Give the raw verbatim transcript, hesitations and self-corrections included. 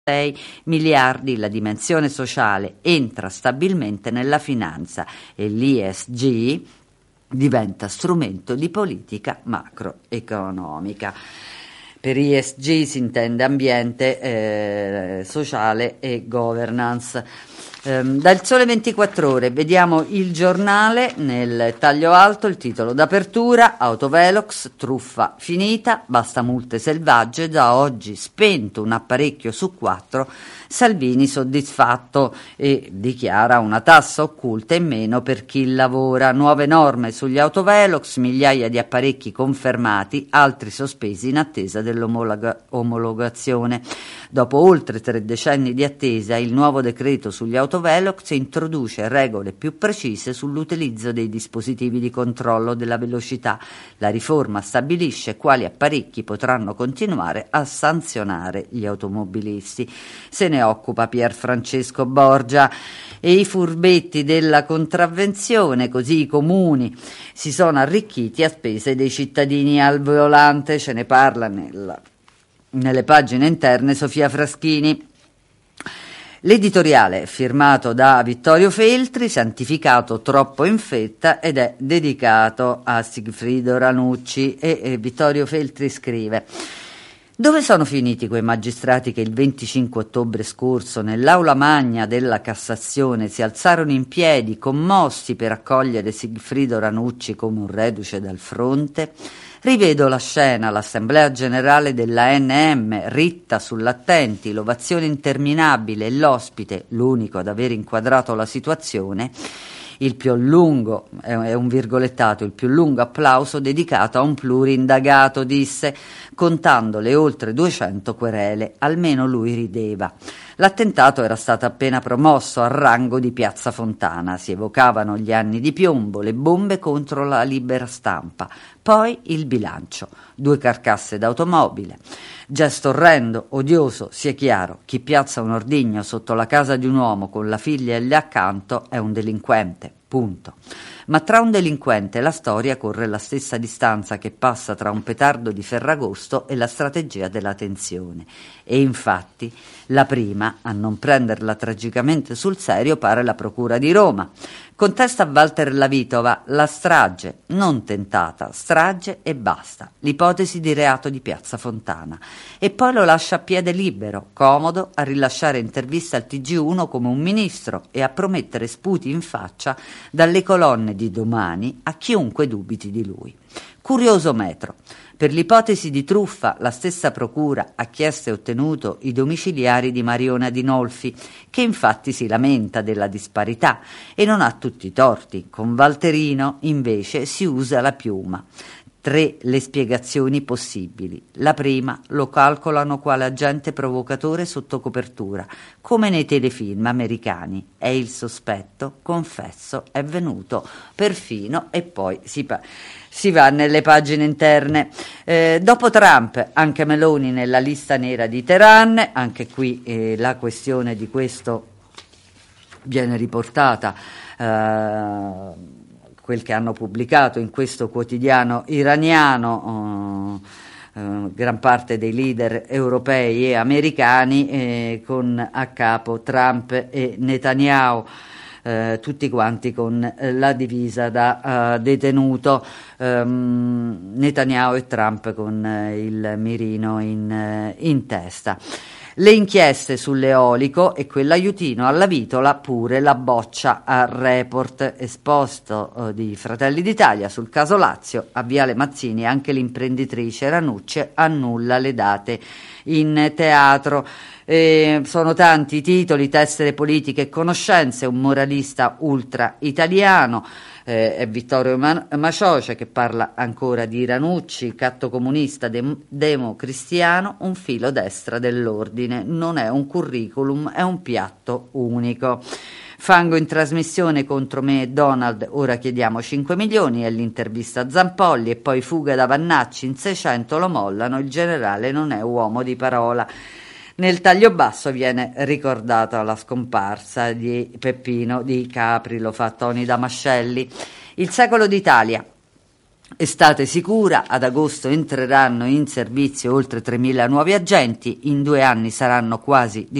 miliardi, la dimensione sociale entra stabilmente nella finanza e l'E S G diventa strumento di politica macroeconomica. Per E S G si intende ambiente, eh, sociale e governance. Um, dal Sole ventiquattro Ore vediamo il giornale nel taglio alto, il titolo d'apertura: autovelox, truffa finita, basta multe selvagge, da oggi spento un apparecchio su quattro, Salvini soddisfatto e dichiara una tassa occulta in meno per chi lavora, nuove norme sugli autovelox, migliaia di apparecchi confermati, altri sospesi in attesa dell'omologazione. Dopo oltre tre decenni di attesa, il nuovo decreto sugli autovelox introduce regole più precise sull'utilizzo dei dispositivi di controllo della velocità. La riforma stabilisce quali apparecchi potranno continuare a sanzionare gli automobilisti. Se ne occupa Pier Francesco Borgia. E i furbetti della contravvenzione, così i comuni si sono arricchiti a spese dei cittadini al volante. Ce ne parla nella, nelle pagine interne Sofia Fraschini. L'editoriale è firmato da Vittorio Feltri, santificato troppo in fretta, ed è dedicato a Sigfrido Ranucci e, e Vittorio Feltri scrive: dove sono finiti quei magistrati che il venticinque ottobre scorso nell'aula magna della Cassazione si alzarono in piedi commossi per accogliere Sigfrido Ranucci come un reduce dal fronte? Rivedo la scena, l'assemblea generale della N M, ritta sull'attenti, l'ovazione interminabile e l'ospite, l'unico ad aver inquadrato la situazione, il più lungo, è un virgolettato, il più lungo applauso dedicato a un plurindagato, disse, contando le oltre duecento querele. Almeno lui rideva. L'attentato era stato appena promosso al rango di Piazza Fontana, si evocavano gli anni di piombo, le bombe contro la libera stampa, poi il bilancio, due carcasse d'automobile. Gesto orrendo, odioso, sia chiaro, chi piazza un ordigno sotto la casa di un uomo con la figlia lì accanto è un delinquente, punto. Ma tra un delinquente e la storia corre la stessa distanza che passa tra un petardo di Ferragosto e la strategia della tensione. E infatti la prima, a non prenderla tragicamente sul serio, pare la Procura di Roma. Contesta a Walter Lavitova la strage, non tentata, strage e basta, l'ipotesi di reato di Piazza Fontana. E poi lo lascia a piede libero, comodo, a rilasciare interviste al T G uno come un ministro e a promettere sputi in faccia dalle colonne di Domani a chiunque dubiti di lui. Curioso metro. Per l'ipotesi di truffa, la stessa procura ha chiesto e ottenuto i domiciliari di Mariona Dinolfi, che infatti si lamenta della disparità e non ha tutti i torti. Con Valterino, invece, si usa la piuma. Tre le spiegazioni possibili. La prima lo calcolano quale agente provocatore sotto copertura, come nei telefilm americani. È il sospetto, confesso, è venuto perfino, e poi si, pa- si va nelle pagine interne. Eh, dopo Trump, anche Meloni nella lista nera di Teheran, anche qui eh, la questione di questo viene riportata. Eh, quel che hanno pubblicato in questo quotidiano iraniano, uh, uh, gran parte dei leader europei e americani, eh, con a capo Trump e Netanyahu, eh, tutti quanti con eh, la divisa da uh, detenuto, um, Netanyahu e Trump con eh, il mirino in, eh, in testa. Le inchieste sull'eolico e quell'aiutino alla Vitola, pure la boccia a Report. Esposto eh, di Fratelli d'Italia sul caso Lazio, a Viale Mazzini anche l'imprenditrice Ranucci annulla le date in teatro. Eh, sono tanti i titoli: tessere politiche e conoscenze, un moralista ultra italiano. Eh, è Vittorio Macioce che parla ancora di Ranucci, catto comunista dem- democristiano, un filo destra dell'ordine, non è un curriculum, è un piatto unico. Fango in trasmissione contro me e Donald, ora chiediamo cinque milioni, è l'intervista a Zampolli, e poi fuga da Vannacci, in seicento lo mollano, il generale non è uomo di parola. Nel taglio basso viene ricordata la scomparsa di Peppino di Capri, lo fa Toni Damascelli. Il secolo d'Italia. Estate sicura, ad agosto entreranno in servizio oltre tremila nuovi agenti, in due anni saranno quasi